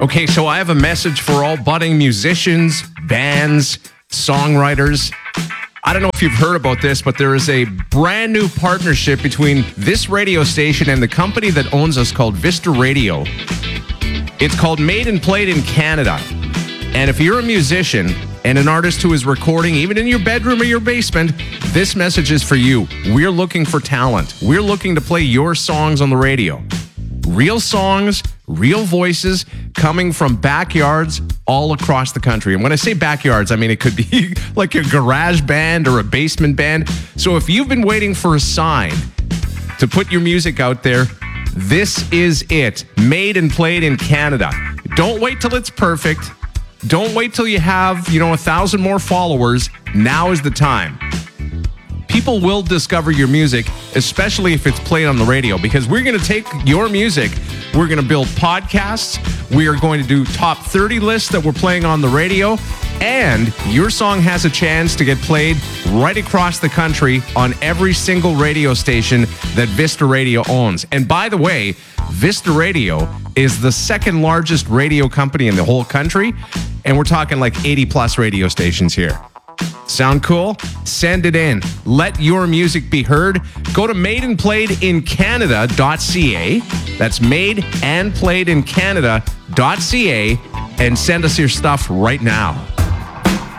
Okay, so I have a message for all budding musicians, bands, songwriters. I don't know if you've heard about this, but there is a brand new partnership between this radio station and the company that owns us called Vista Radio. It's called Made and Played in Canada. And if you're a musician and an artist who is recording, even in your bedroom or your basement, this message is for you. We're looking for talent. We're looking to play your songs on the radio. Real songs, real voices coming from backyards all across the country. And when I say backyards, I mean it could be like a garage band or a basement band. So if you've been waiting for a sign to put your music out there, this is it. Made and Played in Canada. Don't wait till it's perfect. Don't wait till you have, 1,000 more followers. Now is the time. People will discover your music, especially if it's played on the radio, because we're going to take your music, we're going to build podcasts, we are going to do top 30 lists that we're playing on the radio, and your song has a chance to get played right across the country on every single radio station that Vista Radio owns. And by the way, Vista Radio is the second largest radio company in the whole country, and we're talking like 80 plus radio stations here. Sound cool? Send it in. Let your music be heard. Go to madeandplayedincanada.ca. That's madeandplayedincanada.ca and send us your stuff right now.